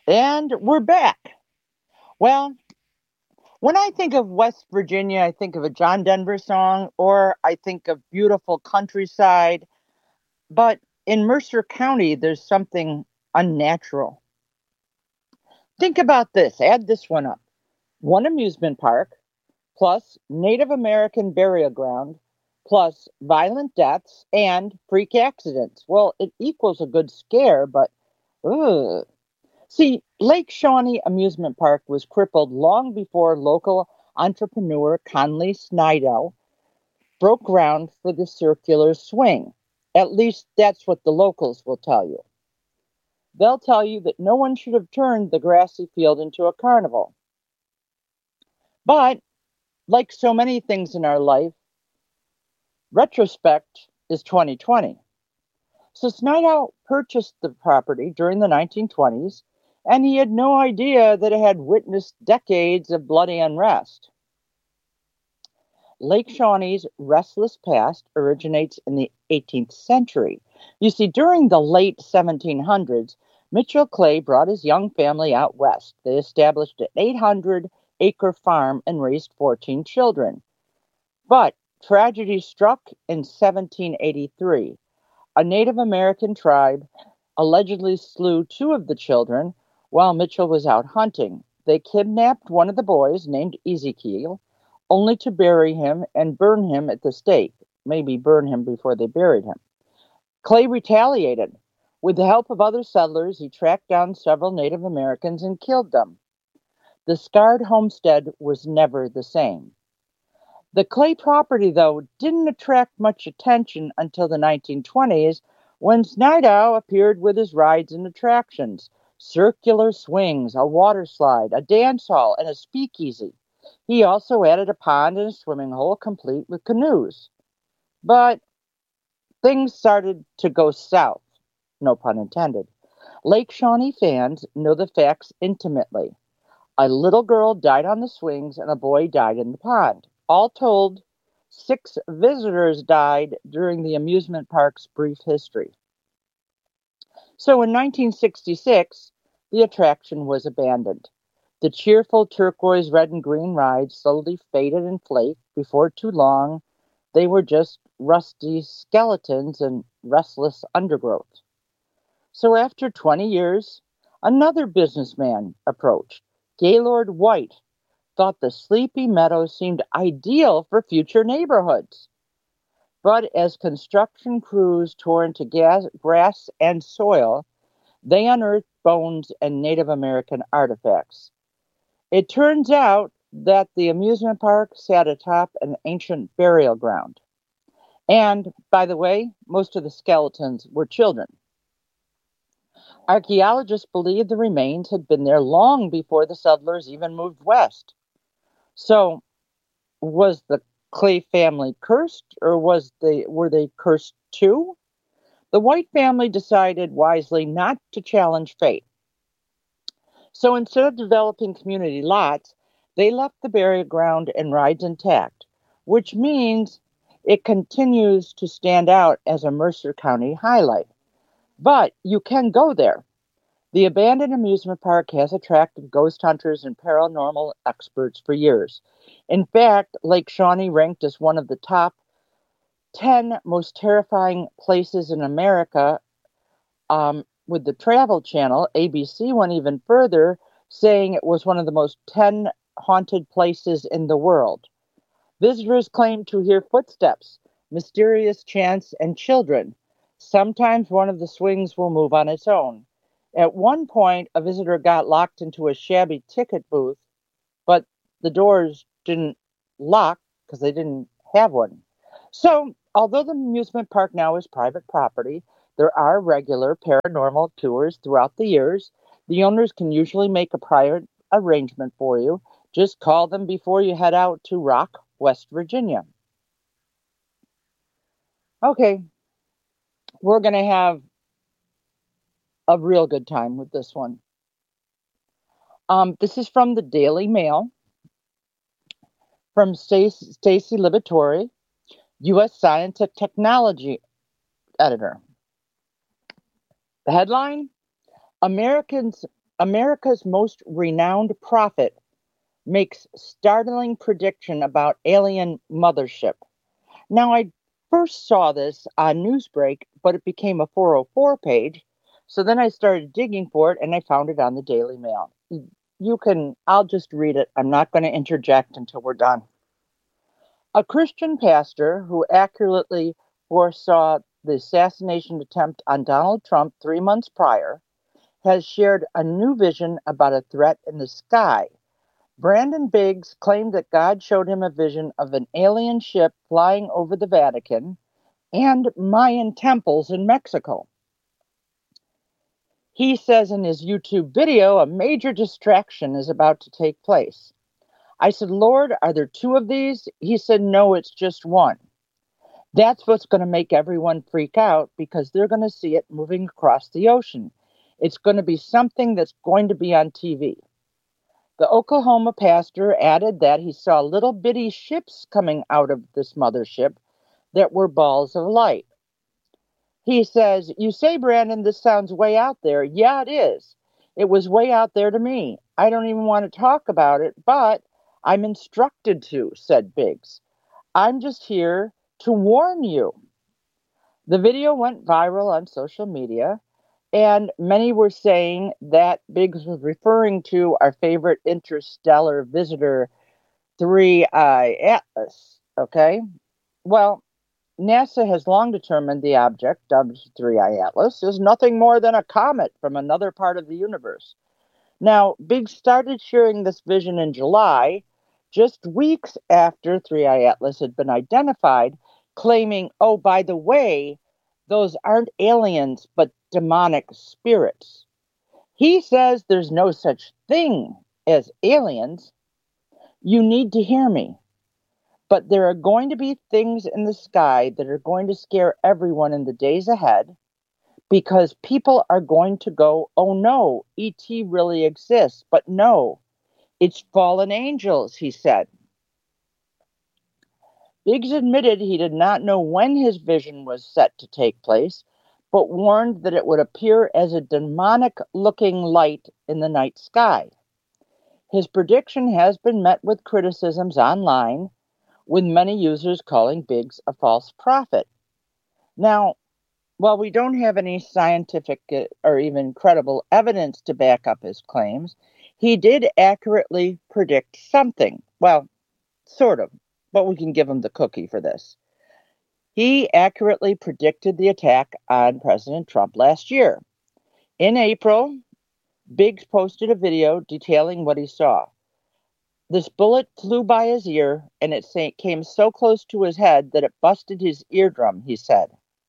And we're back. Well, when I think of West Virginia, I think of a John Denver song or I think of beautiful countryside. But in Mercer County, there's something unnatural. Think about this. Add this one up. One amusement park plus Native American burial ground plus violent deaths and freak accidents. Well, it equals a good scare, but ugh. See, Lake Shawnee Amusement Park was crippled long before local entrepreneur Conley Snydell broke ground for the circular swing. At least that's what the locals will tell you. They'll tell you that no one should have turned the grassy field into a carnival. But, like so many things in our life, retrospect is 2020. So Snydell purchased the property during the 1920s, and he had no idea that it had witnessed decades of bloody unrest. Lake Shawnee's restless past originates in the 18th century. You see, during the late 1700s, Mitchell Clay brought his young family out west. They established an 800-acre farm and raised 14 children. But tragedy struck in 1783. A Native American tribe allegedly slew two of the children while Mitchell was out hunting. They kidnapped one of the boys, named Ezekiel, only to bury him and burn him at the stake. Maybe burn him before they buried him. Clay retaliated. With the help of other settlers, he tracked down several Native Americans and killed them. The scarred homestead was never the same. The Clay property, though, didn't attract much attention until the 1920s when Snydell appeared with his rides and attractions, circular swings, a water slide, a dance hall, and a speakeasy. He also added a pond and a swimming hole complete with canoes. But things started to go south, no pun intended. Lake Shawnee fans know the facts intimately. A little girl died on the swings and a boy died in the pond. All told, 6 visitors died during the amusement park's brief history. So in 1966, the attraction was abandoned. The cheerful turquoise, red, and green rides slowly faded and flaked. Before too long, they were just rusty skeletons and restless undergrowth. So after 20 years, another businessman approached. Gaylord White thought the sleepy meadow seemed ideal for future neighborhoods. But as construction crews tore into grass and soil, they unearthed bones and Native American artifacts. It turns out that the amusement park sat atop an ancient burial ground. And, by the way, most of the skeletons were children. Archaeologists believe the remains had been there long before the settlers even moved west. So, was the Clay family cursed, or were they cursed too? The White family decided wisely not to challenge fate. So instead of developing community lots, they left the burial ground and rides intact, which means it continues to stand out as a Mercer County highlight. But you can go there. The abandoned amusement park has attracted ghost hunters and paranormal experts for years. In fact, Lake Shawnee ranked as one of the top 10 most terrifying places in America. With the Travel Channel, ABC went even further, saying it was one of the most 10 haunted places in the world. Visitors claim to hear footsteps, mysterious chants, and children. Sometimes one of the swings will move on its own. At one point, a visitor got locked into a shabby ticket booth, but the doors didn't lock because they didn't have one. So, although the amusement park now is private property, there are regular paranormal tours throughout the years. The owners can usually make a prior arrangement for you. Just call them before you head out to Rock, West Virginia. Okay, we're going to have a real good time with this one. This is from the Daily Mail, from Stacy Libatori, U.S. Science and Technology editor. The headline: America's most renowned prophet makes startling prediction about alien mothership. Now, I first saw this on Newsbreak, but it became a 404 page. So then I started digging for it and I found it on the Daily Mail. I'll just read it. I'm not going to interject until we're done. A Christian pastor who accurately foresaw the assassination attempt on Donald Trump 3 months prior has shared a new vision about a threat in the sky. Brandon Biggs claimed that God showed him a vision of an alien ship flying over the Vatican and Mayan temples in Mexico. He says in his YouTube video a major distraction is about to take place. I said, Lord, are there two of these? He said, no, it's just one. That's what's going to make everyone freak out because they're going to see it moving across the ocean. It's going to be something that's going to be on TV. The Oklahoma pastor added that he saw little bitty ships coming out of this mothership that were balls of light. He says, you say, Brandon, this sounds way out there. Yeah, it is. It was way out there to me. I don't even want to talk about it, but I'm instructed to, said Biggs. I'm just here to warn you. The video went viral on social media, and many were saying that Biggs was referring to our favorite interstellar visitor, 3I Atlas. Okay? Well, NASA has long determined the object, dubbed 3I Atlas, is nothing more than a comet from another part of the universe. Now, Biggs started sharing this vision in July, just weeks after 3I Atlas had been identified, claiming, oh, by the way, those aren't aliens, but demonic spirits. He says there's no such thing as aliens. You need to hear me. But there are going to be things in the sky that are going to scare everyone in the days ahead because people are going to go, oh no, E.T. really exists. But no, it's fallen angels, he said. Biggs admitted he did not know when his vision was set to take place, but warned that it would appear as a demonic-looking light in the night sky. His prediction has been met with criticisms online, with many users calling Biggs a false prophet. Now, while we don't have any scientific or even credible evidence to back up his claims, he did accurately predict something. Well, sort of, but we can give him the cookie for this. He accurately predicted the attack on President Trump last year. In April, Biggs posted a video detailing what he saw. This bullet flew by his ear, and it came so close to his head that it busted his eardrum, he said.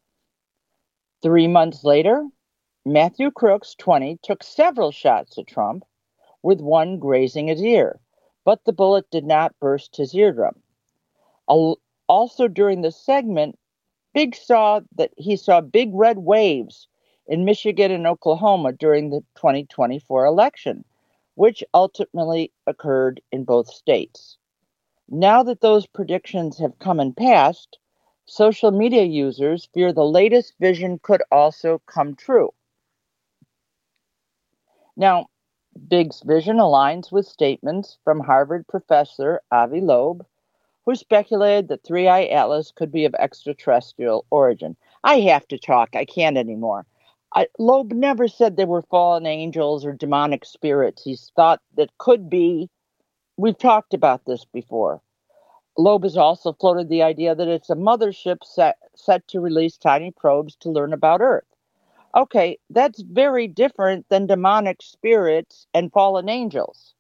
3 months later, Matthew Crooks, 20, took several shots at Trump, with one grazing his ear, but the bullet did not burst his eardrum. Also during the segment, Biggs saw big red waves in Michigan and Oklahoma during the 2024 election, which ultimately occurred in both states. Now that those predictions have come and passed, social media users fear the latest vision could also come true. Now, Biggs' vision aligns with statements from Harvard professor Avi Loeb, who speculated that 3I Atlas could be of extraterrestrial origin. I have to talk. I can't anymore. Loeb never said they were fallen angels or demonic spirits. He's thought that could be. We've talked about this before. Loeb has also floated the idea that it's a mothership set to release tiny probes to learn about Earth. Okay, that's very different than demonic spirits and fallen angels.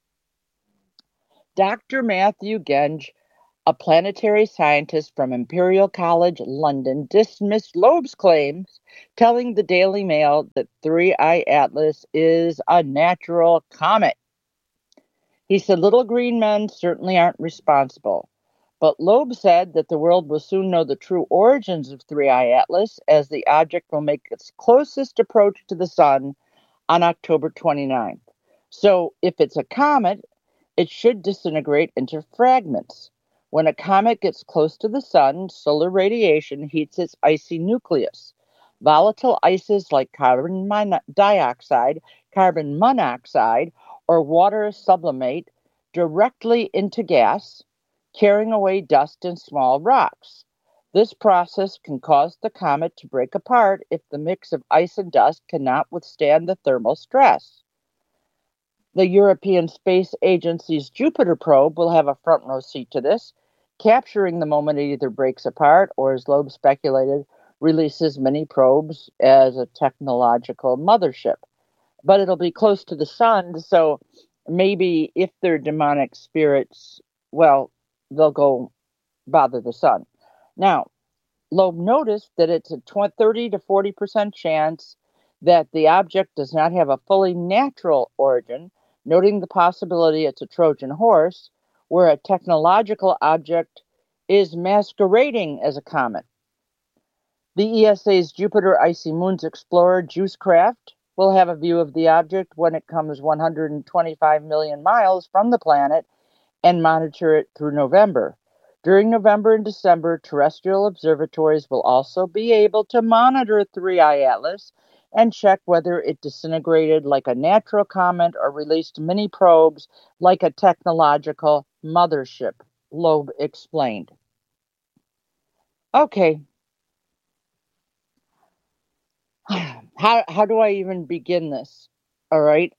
Dr. Matthew Genge, a planetary scientist from Imperial College London, dismissed Loeb's claims, telling the Daily Mail that 3I Atlas is a natural comet. He said little green men certainly aren't responsible, but Loeb said that the world will soon know the true origins of 3I Atlas as the object will make its closest approach to the sun on October 29th. So if it's a comet, it should disintegrate into fragments. When a comet gets close to the sun, solar radiation heats its icy nucleus. Volatile ices like dioxide, carbon monoxide, or water sublimate directly into gas, carrying away dust and small rocks. This process can cause the comet to break apart if the mix of ice and dust cannot withstand the thermal stress. The European Space Agency's Jupiter probe will have a front row seat to this, capturing the moment it either breaks apart or, as Loeb speculated, releases many probes as a technological mothership. But it'll be close to the sun, so maybe if they're demonic spirits, well, they'll go bother the sun. Now, Loeb noticed that it's a 30 to 40% chance that the object does not have a fully natural origin, noting the possibility it's a Trojan horse, where a technological object is masquerading as a comet. The ESA's Jupiter Icy Moons Explorer JUICEcraft will have a view of the object when it comes 125 million miles from the planet and monitor it through November. During November and December, terrestrial observatories will also be able to monitor 3I Atlas and check whether it disintegrated like a natural comet or released mini probes like a technological mothership, Loeb explained. Okay. How do I even begin this? All right.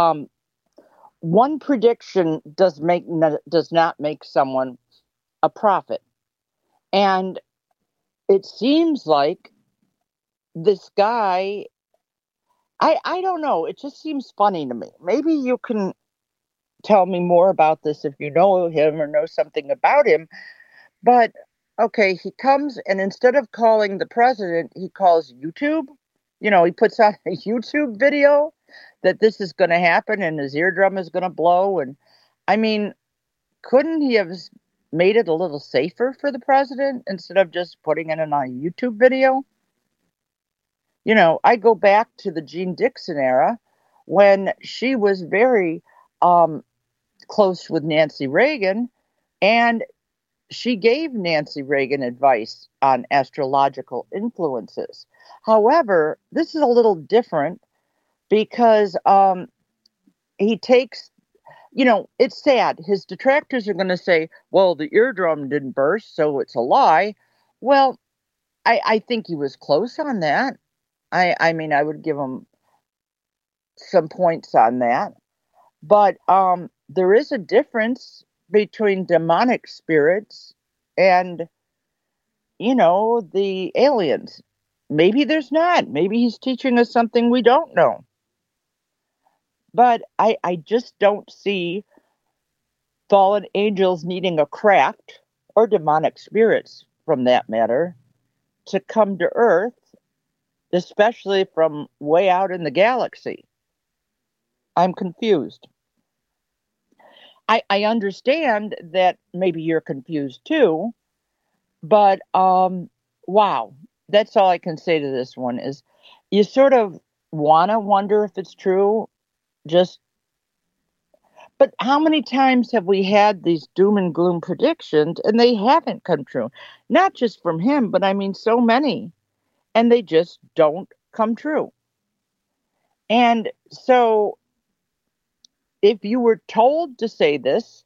One prediction does not make someone a prophet. And it seems like this guy, I don't know, it just seems funny to me. Maybe you can tell me more about this if you know him or know something about him. But okay, he comes and instead of calling the president, he calls YouTube. You know, he puts out a YouTube video that this is going to happen and his eardrum is going to blow. And I mean, couldn't he have made it a little safer for the president instead of just putting it in a YouTube video? You know, I go back to the Jeane Dixon era when she was very close with Nancy Reagan, and she gave Nancy Reagan advice on astrological influences. However, this is a little different because he takes, you know, it's sad. His detractors are going to say, well, the eardrum didn't burst, so it's a lie. Well, I think he was close on that. I mean, I would give him some points on that. But there is a difference between demonic spirits and, you know, the aliens. Maybe there's not. Maybe he's teaching us something we don't know. But I just don't see fallen angels needing a craft, or demonic spirits, from that matter, to come to Earth, especially from way out in the galaxy. I'm confused. I understand that maybe you're confused too, but wow, that's all I can say to this one is you sort of want to wonder if it's true, just but how many times have we had these doom and gloom predictions and they haven't come true? Not just from him, but I mean so many, and they just don't come true. And so if you were told to say this,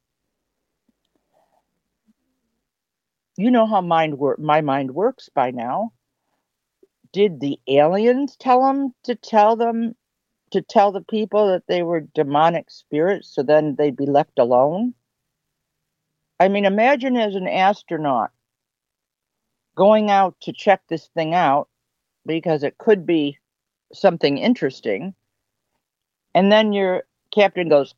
you know how my mind works by now. Did the aliens tell him to tell the people that they were demonic spirits so then they'd be left alone? I mean, imagine as an astronaut going out to check this thing out because it could be something interesting. And then your captain goes,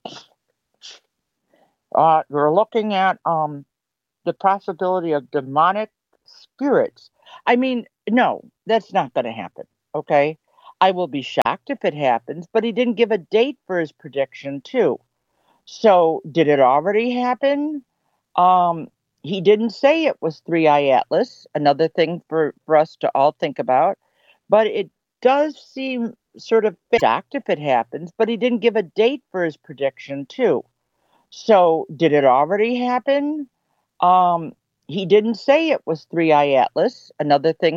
we're looking at the possibility of demonic spirits. I mean, no, that's not going to happen. Okay. I will be shocked if it happens, but he didn't give a date for his prediction, too. So, did it already happen? He didn't say it was 3I Atlas, another thing for us to all think about. But it does seem sort of shocked if it happens, but he didn't give a date for his prediction, too. So, did it already happen? He didn't say it was 3I Atlas, another thing